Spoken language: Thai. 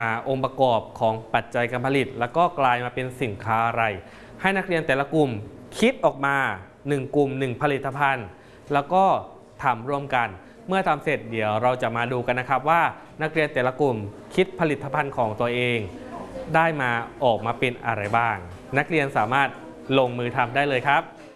องค์ประกอบของปัจจัยการผลิตแล้วก็กลายมาเป็นสินค้าอะไรให้นักเรียนแต่ละกลุ่มคิดออกมา1กลุ่ม1ผลิตภัณฑ์แล้วก็ทำร่วมกันเมื่อทำเสร็จเดี๋ยวเราจะมาดูกันนะครับว่านักเรียนแต่ละกลุ่มคิดผลิตภัณฑ์ของตัวเองได้มาออกมาเป็นอะไรบ้างนักเรียนสามารถลงมือทำได้เลยครับ